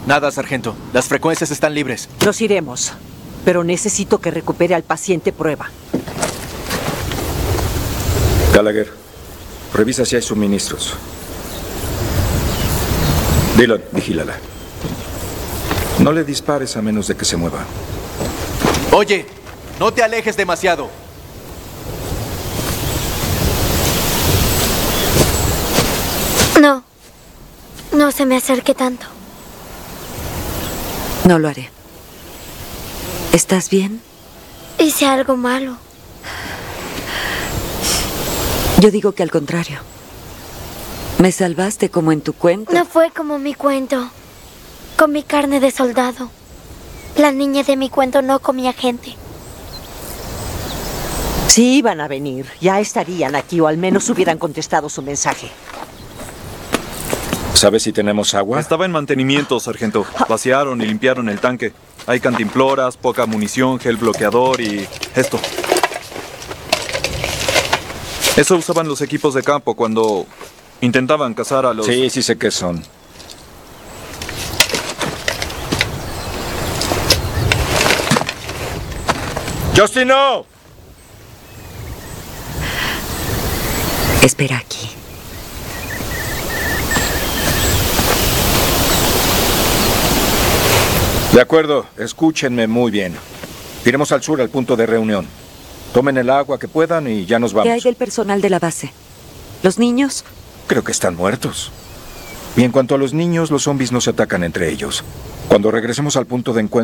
Nada, sargento. Las frecuencias están libres. Nos iremos, pero necesito que recupere al paciente prueba. Gallagher, revisa si hay suministros. Dillon, vigílala. No le dispares a menos de que se mueva. Oye, no te alejes demasiado. No. No se me acerque tanto. No lo haré. ¿Estás bien? Hice algo malo. Yo digo que al contrario. Me salvaste como en tu cuento. No fue como mi cuento. Comí carne de soldado. La niña de mi cuento no comía gente. Si iban a venir, ya estarían aquí o al menos hubieran contestado su mensaje. ¿Sabes si tenemos agua? Estaba en mantenimiento, sargento. Vaciaron y limpiaron el tanque. Hay cantimploras, poca munición, gel bloqueador y esto. Eso usaban los equipos de campo cuando intentaban cazar a los... Sí, sí sé qué son. ¡Justin, no! Espera aquí. De acuerdo, escúchenme muy bien. Iremos al sur, al punto de reunión. Tomen el agua que puedan y ya nos vamos. ¿Qué hay del personal de la base? ¿Los niños? Creo que están muertos. Y en cuanto a los niños, los zombies no se atacan entre ellos. Cuando regresemos al punto de encuentro,